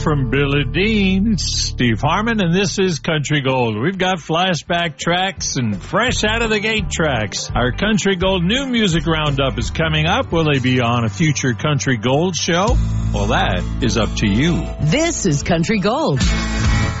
From Billy Dean, it's Steve Harmon, and this is Country Gold. We've got flashback tracks and fresh out of the gate tracks. Our Country Gold New Music Roundup is coming up. Will they be on a future Country Gold show? Well, that is up to you. This is Country Gold.